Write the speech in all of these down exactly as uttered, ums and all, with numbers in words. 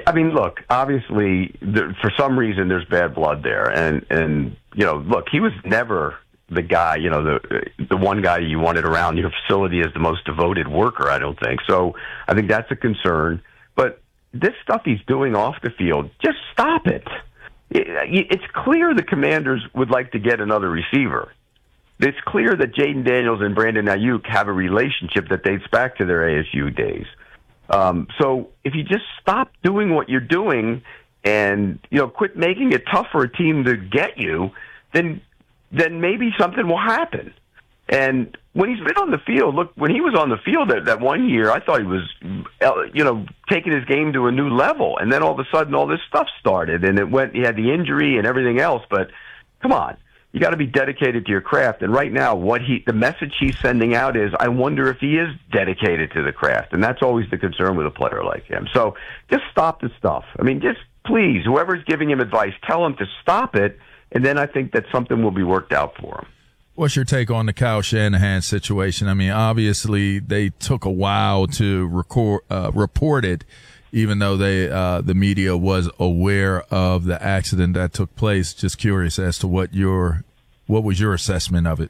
I mean, look, obviously, there, for some reason, there's bad blood there. And, and, you know, look, he was never the guy, you know, the the one guy you wanted around your facility as the most devoted worker, I don't think. So I think that's a concern. But this stuff he's doing off the field, just stop it. it it's clear the Commanders would like to get another receiver. It's clear that Jaden Daniels and Brandon Ayuk have a relationship that dates back to their A S U days. Um, so if you just stop doing what you're doing and, you know, quit making it tough for a team to get you, then then maybe something will happen. And when he's been on the field, look, when he was on the field that, that one year, I thought he was, you know, taking his game to a new level. And then all of a sudden all this stuff started, and it went, he had the injury and everything else. But come on, you got to be dedicated to your craft. And right now, what he, the message he's sending out is, I wonder if he is dedicated to the craft. And that's always the concern with a player like him. So just stop the stuff. I mean, just please, whoever's giving him advice, tell him to stop it. And then I think that something will be worked out for him. What's your take on the Kyle Shanahan situation? I mean, obviously they took a while to record, uh, report it, even though they uh, the media was aware of the accident that took place. Just curious as to what your what was your assessment of it?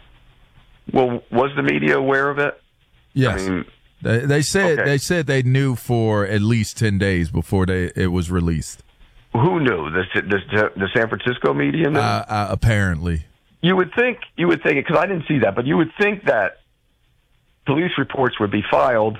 Well, was the media aware of it? Yes, I mean, they, they said okay. they said they knew for at least ten days before they it was released. Who knew? The the, the San Francisco media knew? Uh, uh, apparently. You would think, you would think, because I didn't see that, but you would think that police reports would be filed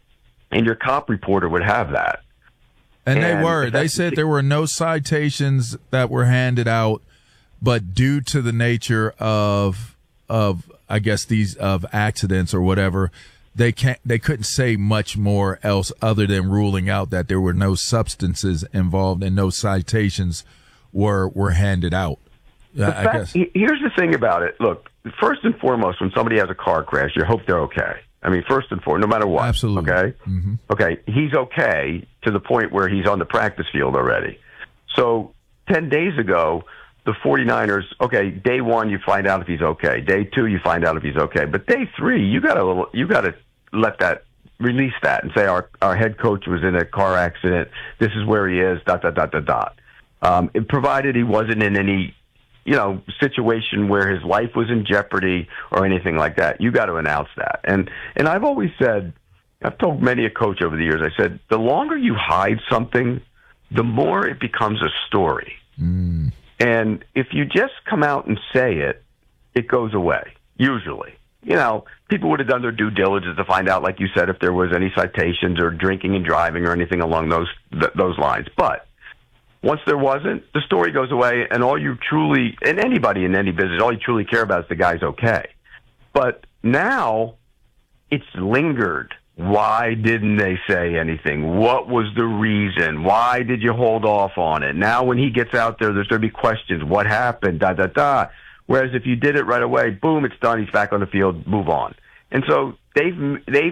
and your cop reporter would have that. And, and they were. They said there were no citations that were handed out, but due to the nature of, of I guess, these of accidents or whatever, they can't, they couldn't say much more else other than ruling out that there were no substances involved and no citations were, were handed out. The I fact, guess. Here's the thing about it. Look, first and foremost, when somebody has a car crash, you hope they're okay. I mean, first and foremost, no matter what. Absolutely. Okay? Mm-hmm. Okay, he's okay to the point where he's on the practice field already. So ten days ago, the 49ers, okay, day one, you find out if he's okay. Day two, you find out if he's okay. But day three, you got to you got to let that, release that and say our, our head coach was in a car accident. This is where he is, dot, dot, dot, dot, dot. Um, it, provided he wasn't in any you know, situation where his life was in jeopardy or anything like that. You got to announce that. And and I've always said, I've told many a coach over the years, I said, the longer you hide something, the more it becomes a story. Mm. And if you just come out and say it, it goes away, usually. You know, people would have done their due diligence to find out, like you said, if there was any citations or drinking and driving or anything along those th- those lines. But once there wasn't, the story goes away, and all you truly, and anybody in any business, all you truly care about is the guy's okay. But now it's lingered. Why didn't they say anything? What was the reason? Why did you hold off on it? Now when he gets out there, there's going to be questions. What happened? Da, da, da. Whereas if you did it right away, boom, it's done. He's back on the field. Move on. And so they've, they've,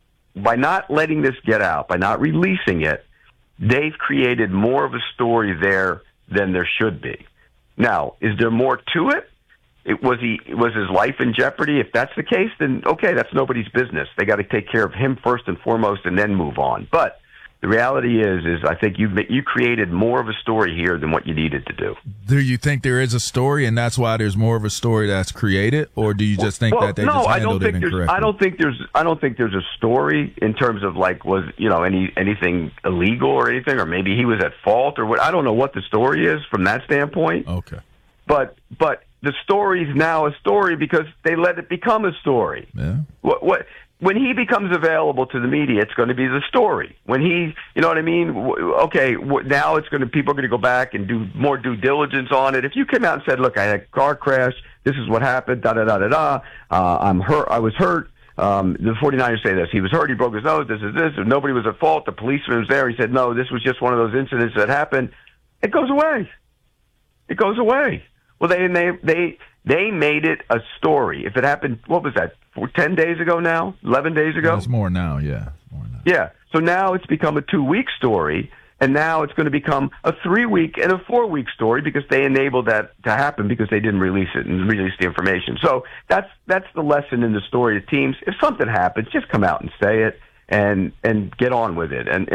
by not letting this get out, by not releasing it, they've created more of a story there than there should be. Now, is there more to it? It was he was his life in jeopardy? If that's the case, then okay, that's nobody's business. They got to take care of him first and foremost, and then move on. But the reality is, is I think you you created more of a story here than what you needed to do. Do you think there is a story, and that's why there's more of a story that's created, or do you just think well, that they no, just I don't handled think it there's, incorrectly? I don't think there's I don't think there's a story in terms of like was you know any anything illegal or anything, or maybe he was at fault or what. I don't know what the story is from that standpoint. Okay, but but the story's now a story because they let it become a story. Yeah. What what. When he becomes available to the media, it's going to be the story. When he, you know what I mean? Okay, now it's going to, people are going to go back and do more due diligence on it. If you came out and said, look, I had a car crash, this is what happened, da, da, da, da, da, uh, I'm hurt, I was hurt. Um, the 49ers say this, he was hurt, he broke his nose, this is this, and nobody was at fault, the policeman was there, he said, no, this was just one of those incidents that happened. It goes away. It goes away. Well, they, they, they, they made it a story. If it happened, what was that? ten days ago now? eleven days ago? It's more now, yeah. More now. Yeah. So now it's become a two-week story, and now it's going to become a three-week and a four-week story because they enabled that to happen because they didn't release it and release the information. So that's that's the lesson in the story to teams. If something happens, just come out and say it and and get on with it. And